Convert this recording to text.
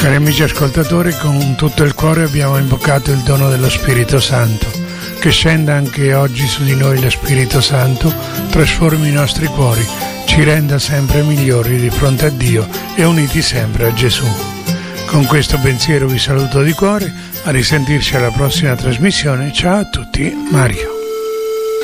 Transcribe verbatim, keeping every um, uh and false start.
Cari amici ascoltatori, con tutto il cuore abbiamo invocato il dono dello Spirito Santo. Che scenda anche oggi su di noi lo Spirito Santo, trasformi i nostri cuori, ci renda sempre migliori di fronte a Dio e uniti sempre a Gesù. Con questo pensiero vi saluto di cuore, a risentirci alla prossima trasmissione. Ciao a tutti, Mario.